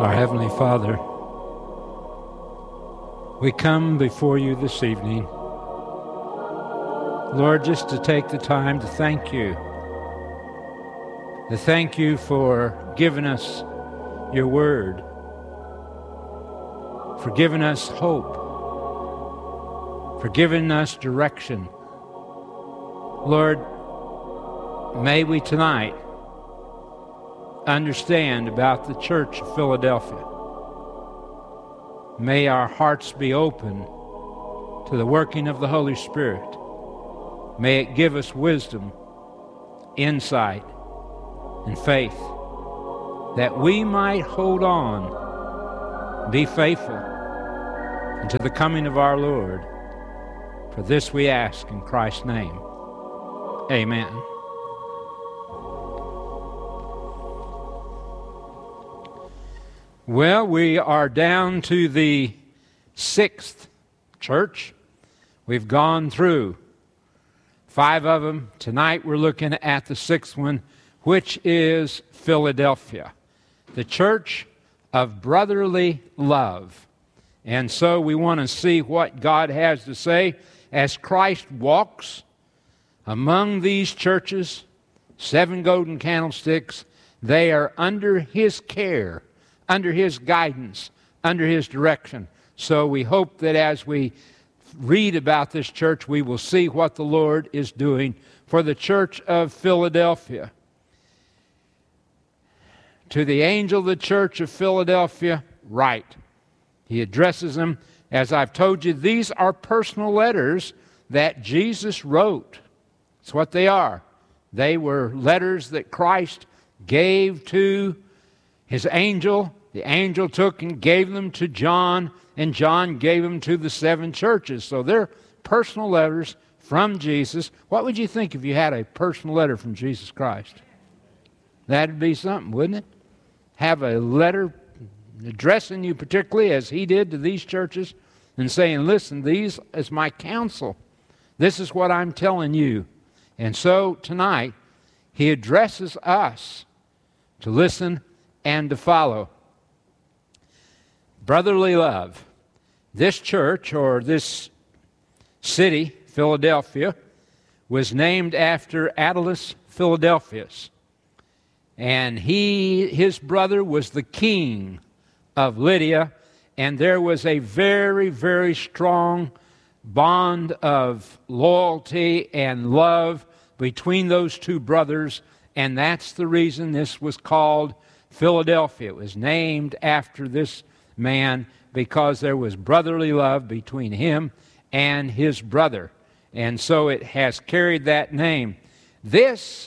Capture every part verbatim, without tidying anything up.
Our Heavenly Father, we come before you this evening, Lord, just to take the time to thank you, to thank you for giving us your word, for giving us hope, for giving us direction. Lord, may we tonight understand about the Church of Philadelphia. May our hearts be open to the working of the Holy Spirit. May it give us wisdom, insight, and faith, that we might hold on, be faithful unto the coming of our Lord. For this we ask in Christ's name. Amen. Well, we are down to the sixth church. We've gone through five of them. Tonight we're looking at the sixth one, which is Philadelphia, the church of brotherly love. And so we want to see what God has to say as Christ walks among these churches, seven golden candlesticks. They are under His care, under His guidance, under His direction. So we hope that as we read about this church, we will see what the Lord is doing for the church of Philadelphia. To the angel of the church of Philadelphia, write. He addresses them. As I've told you, these are personal letters that Jesus wrote. That's what they are. They were letters that Christ gave to His angel. The angel took and gave them to John, and John gave them to the seven churches. So they're personal letters from Jesus. What would you think if you had a personal letter from Jesus Christ? That'd be something, wouldn't it? Have a letter addressing you particularly as He did to these churches and saying, listen, these is my counsel. This is what I'm telling you. And so tonight, He addresses us to listen and to follow. Brotherly love. This church, or this city, Philadelphia, was named after Attalus Philadelphus. And he, his brother was the king of Lydia, and there was a very, very strong bond of loyalty and love between those two brothers, and that's the reason this was called Philadelphia. It was named after this man because there was brotherly love between him and his brother, and so it has carried that name. This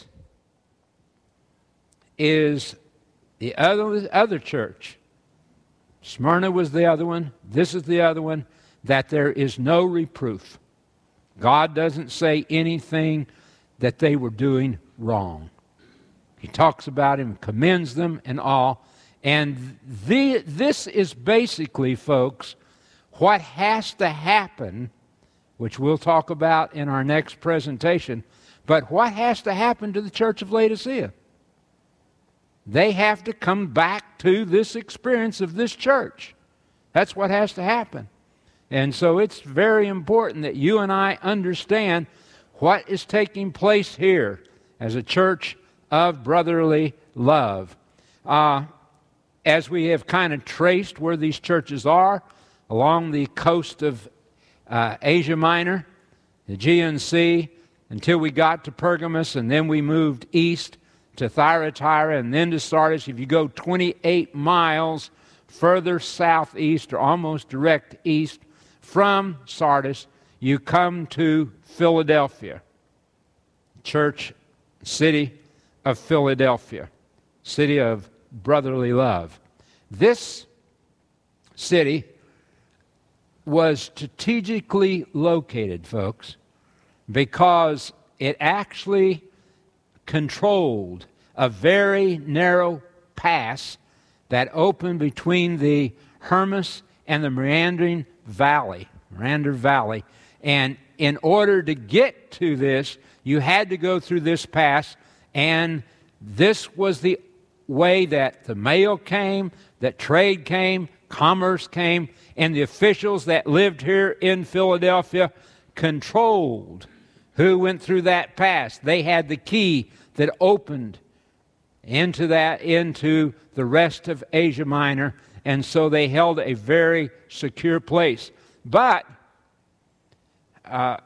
is the other, other church. Smyrna was the other one. This is the other one. That there is no reproof. God doesn't say anything that they were doing wrong. He talks about him, commends them and all. And the, this is basically, folks, what has to happen, which we'll talk about in our next presentation, but what has to happen to the church of Laodicea? They have to come back to this experience of this church. That's what has to happen. And so it's very important that you and I understand what is taking place here as a church of brotherly love. Uh, as we have kind of traced where these churches are along the coast of uh, Asia Minor, the Aegean Sea, until we got to Pergamos, and then we moved east to Thyatira and then to Sardis. If you go twenty-eight miles further southeast, or almost direct east from Sardis, you come to Philadelphia, church, city of Philadelphia, city of brotherly love. This city was strategically located, folks, because it actually controlled a very narrow pass that opened between the Hermus and the Meandering Valley, Meander Valley. And in order to get to this, you had to go through this pass, and this was the way that the mail came, that trade came, commerce came, and the officials that lived here in Philadelphia controlled who went through that pass. They had the key that opened into that, into the rest of Asia Minor, and so they held a very secure place. But uh,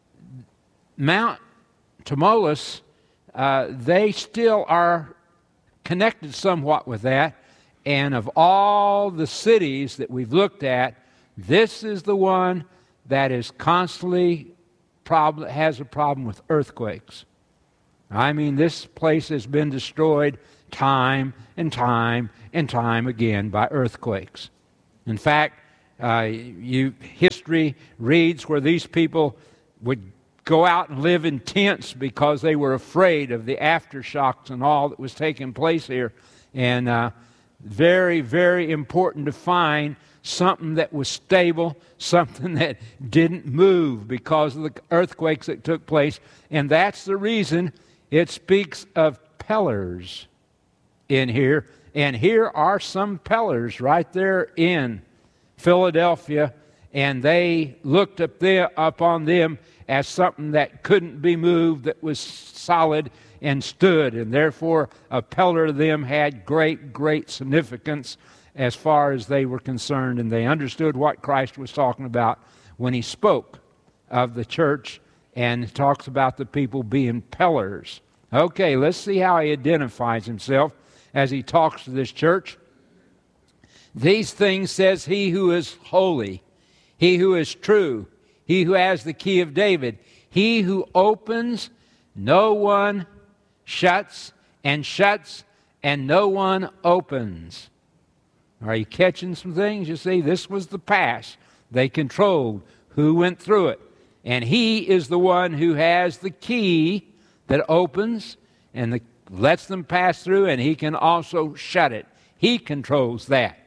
Mount Tmolus, uh, they still are connected somewhat with that. And of all the cities that we've looked at, this is the one that is constantly problem, has a problem with earthquakes. I mean, this place has been destroyed time and time and time again by earthquakes. In fact, uh, you, history reads where these people would go out and live in tents because they were afraid of the aftershocks and all that was taking place here. And uh, very, very important to find something that was stable, something that didn't move because of the earthquakes that took place. And that's the reason it speaks of pillars in here. And here are some pillars right there in Philadelphia. And they looked up there upon them as something that couldn't be moved, that was solid and stood. And therefore, a pillar to them had great, great significance as far as they were concerned. And they understood what Christ was talking about when he spoke of the church and talks about the people being pillars. Okay, let's see how he identifies himself as he talks to this church. These things says he who is holy, he who is true, he who has the key of David, he who opens, no one shuts, and shuts, and no one opens. Are you catching some things? You see, this was the pass. They controlled who went through it. And he is the one who has the key that opens and the, lets them pass through, and he can also shut it. He controls that.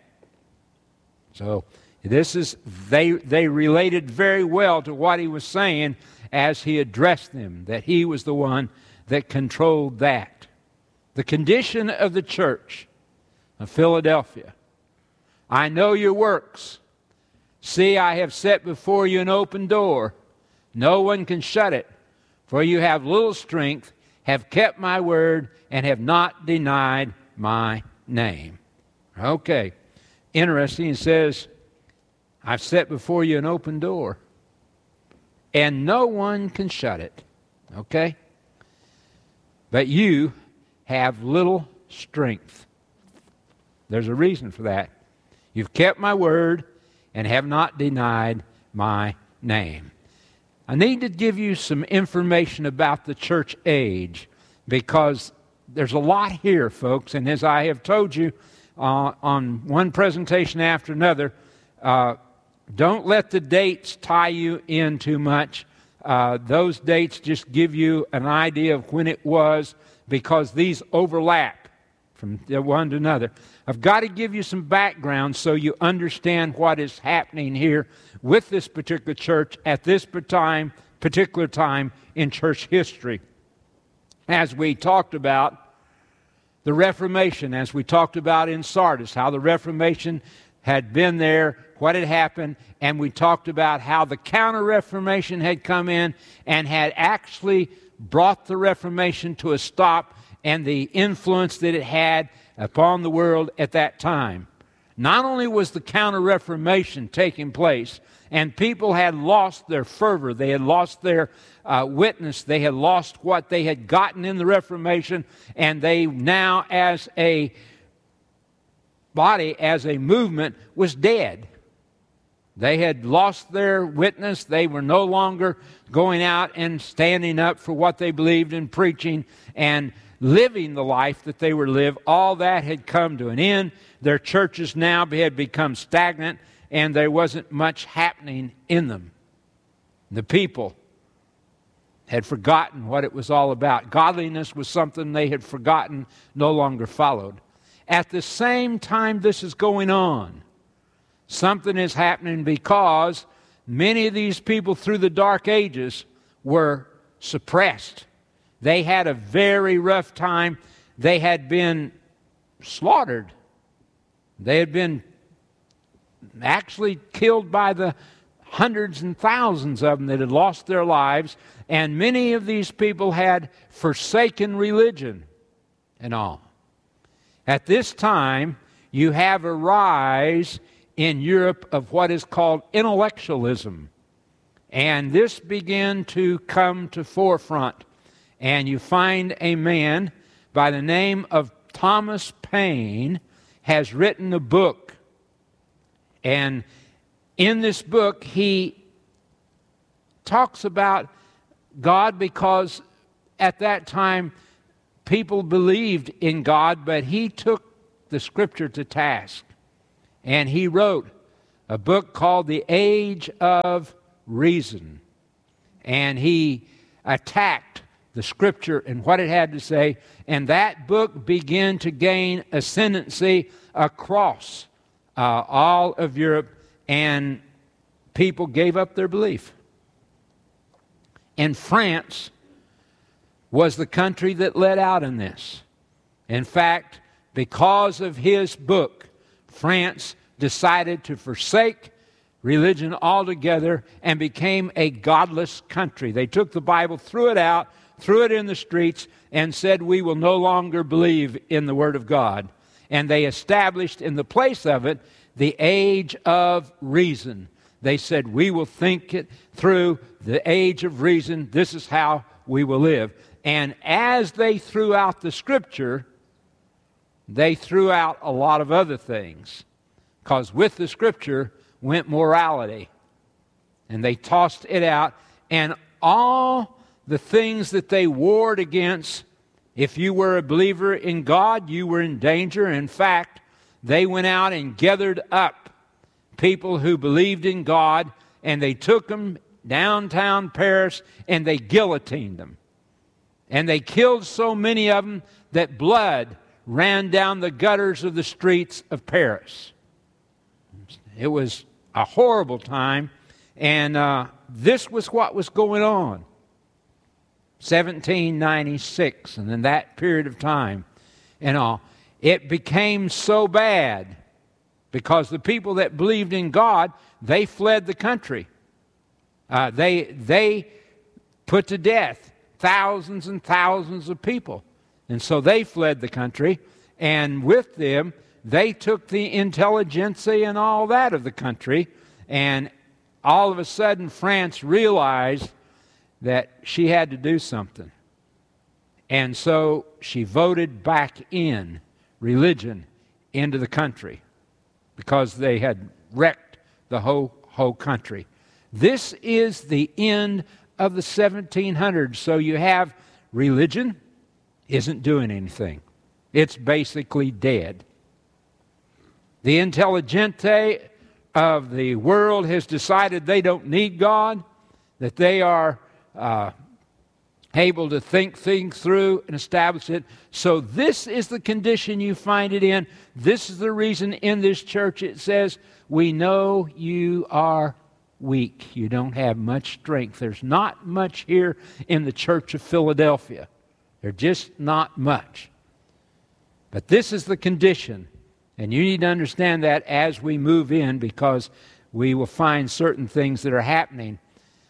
So this is, they, they related very well to what he was saying as he addressed them, that he was the one that controlled that. The condition of the church of Philadelphia. I know your works. See, I have set before you an open door. No one can shut it. For you have little strength, have kept my word, and have not denied my name. Okay. Interesting. It says, I've set before you an open door, and no one can shut it. Okay? But you have little strength. There's a reason for that. You've kept my word and have not denied my name. I need to give you some information about the church age, because there's a lot here, folks. And as I have told you uh, on one presentation after another, uh, don't let the dates tie you in too much. Uh, those dates just give you an idea of when it was, because these overlap from one to another. I've got to give you some background so you understand what is happening here with this particular church at this time, particular time in church history. As we talked about the Reformation, as we talked about in Sardis, how the Reformation had been there, what had happened, and we talked about how the Counter-Reformation had come in and had actually brought the Reformation to a stop, and the influence that it had upon the world at that time. Not only was the Counter-Reformation taking place, and people had lost their fervor, they had lost their uh, witness, they had lost what they had gotten in the Reformation, and they now as a body, as a movement, was dead. They had lost their witness. They were no longer going out and standing up for what they believed in, preaching and living the life that they were live. All that had come to an end. Their churches now had become stagnant, and there wasn't much happening in them. The people had forgotten what it was all about. Godliness was something they had forgotten, no longer followed. At the same time this is going on, something is happening, because many of these people through the Dark Ages were suppressed. They had a very rough time. They had been slaughtered. They had been actually killed by the hundreds and thousands of them that had lost their lives, and many of these people had forsaken religion and all. At this time, you have a rise in Europe of what is called intellectualism, and this began to come to forefront. And you find a man by the name of Thomas Paine has written a book, and in this book he talks about God, because at that time people believed in God, but he took the Scripture to task, and he wrote a book called The Age of Reason, and he attacked the Scripture and what it had to say, and that book began to gain ascendancy across uh, all of Europe, and people gave up their belief. And France was the country that led out in this. In fact, because of his book, France decided to forsake religion altogether and became a godless country. They took the Bible, threw it out, threw it in the streets, and said, we will no longer believe in the Word of God. And they established in the place of it the Age of Reason. They said, we will think it through, the Age of Reason. This is how we will live. And as they threw out the Scripture, they threw out a lot of other things. Because with the Scripture went morality. And they tossed it out. And all the things that they warred against, if you were a believer in God, you were in danger. In fact, they went out and gathered up people who believed in God, and they took them downtown Paris and they guillotined them. And they killed so many of them that blood ran down the gutters of the streets of Paris. It was a horrible time, and uh, this was what was going on. seventeen ninety-six, and in that period of time and all, it became so bad because the people that believed in God, they fled the country. Uh, they, they put to death thousands and thousands of people. And so they fled the country, and with them, they took the intelligentsia and all that of the country, and all of a sudden France realized that she had to do something. And so she voted back in religion into the country because they had wrecked the whole, whole country. This is the end of the seventeen hundreds. So you have religion isn't doing anything. It's basically dead. The intelligentsia of the world has decided they don't need God, that they are uh, able to think things through and establish it. So this is the condition you find it in. This is the reason in this church it says, we know you are weak. You don't have much strength. There's not much here in the church of Philadelphia. There's just not much. But this is the condition. And you need to understand that as we move in, because we will find certain things that are happening.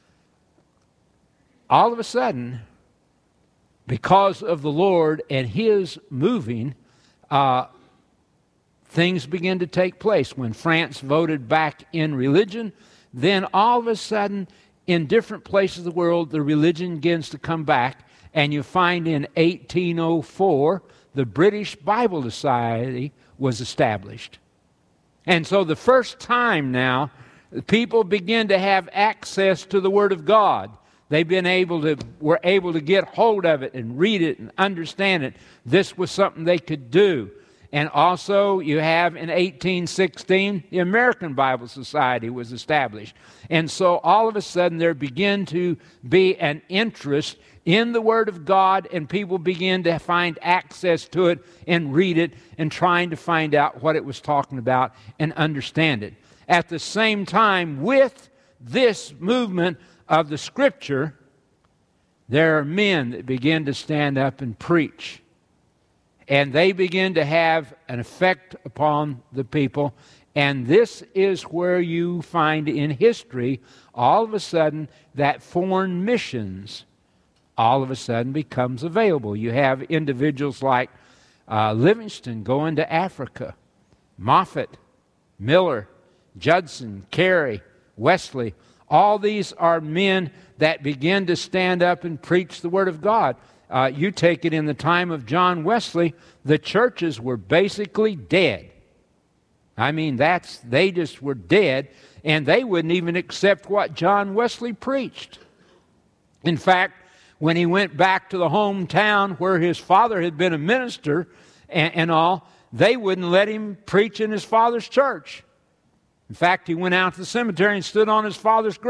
All of a sudden, because of the Lord and His moving, uh, things begin to take place. When France voted back in religion, then all of a sudden, in different places of the world, the religion begins to come back. And you find in eighteen oh four, the British Bible Society was established. And so the first time now, people begin to have access to the Word of God. They've been able to, were able to get hold of it and read it and understand it. This was something they could do. And also you have in eighteen sixteen, the American Bible Society was established. And so all of a sudden there began to be an interest in the Word of God, and people begin to find access to it and read it and trying to find out what it was talking about and understand it. At the same time, with this movement of the Scripture, there are men that begin to stand up and preach. and they begin to have an effect upon the people. And this is where you find in history, all of a sudden, that foreign missions all of a sudden becomes available. You have individuals like uh, Livingston going to Africa, Moffat, Miller, Judson, Carey, Wesley. All these are men that begin to stand up and preach the Word of God. Uh, you take it in the time of John Wesley, the churches were basically dead. I mean, that's they just were dead, and they wouldn't even accept what John Wesley preached. In fact, when he went back to the hometown where his father had been a minister and, and all, they wouldn't let him preach in his father's church. In fact, he went out to the cemetery and stood on his father's grave.